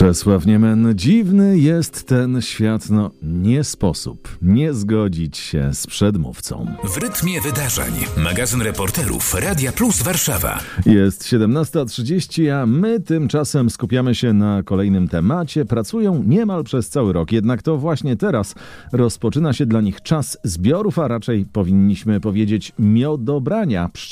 Czesław Niemen. Dziwny jest ten świat, nie sposób nie zgodzić się z przedmówcą. W rytmie wydarzeń. Magazyn reporterów Radia Plus Warszawa. Jest 17:30, a my tymczasem skupiamy się na kolejnym temacie. Pracują niemal przez cały rok, jednak to właśnie teraz rozpoczyna się dla nich czas zbiorów, a raczej powinniśmy powiedzieć miodobrania.